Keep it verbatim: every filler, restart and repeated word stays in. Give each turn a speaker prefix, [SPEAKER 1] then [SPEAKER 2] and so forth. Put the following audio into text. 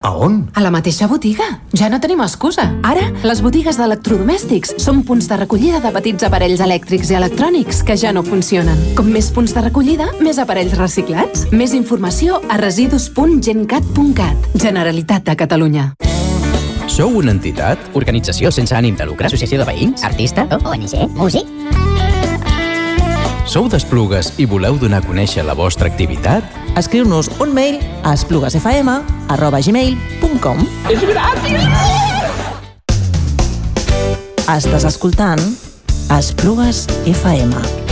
[SPEAKER 1] A on?
[SPEAKER 2] A la mateixa botiga. Ja no tenim excusa. Ara, les botigues d'electrodomèstics són punts de recollida de petits aparells elèctrics i electrònics que ja no funcionen. Com més punts de recollida, més aparells reciclats. Més informació a residus punt gencat punt cat. Generalitat de Catalunya.
[SPEAKER 3] Sou una entitat?
[SPEAKER 4] Organització sense ànim de lucre? Associació de veïns? Artista? O N G? Músic?
[SPEAKER 3] Sou d'Esplugues i voleu donar a conèixer la vostra activitat?
[SPEAKER 5] Escriu-nos un mail a espluguesfm arroba gmail punt com.
[SPEAKER 4] És gràcies!
[SPEAKER 5] Estàs escoltant Esplugues F M.